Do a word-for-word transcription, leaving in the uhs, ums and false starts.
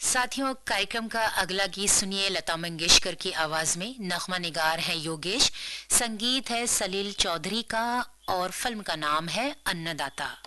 साथियों, कार्यक्रम का अगला गीत सुनिए लता मंगेशकर की आवाज में। नगमा निगार है योगेश, संगीत है सलील चौधरी का और फिल्म का नाम है अन्नदाता।